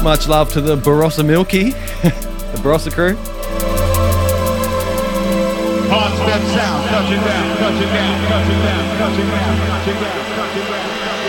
Much love to the Barossa Milky, the Barossa crew. Hard step sound, touch it down, touch it down, touch it down, touch it down, touch it down, touch it down.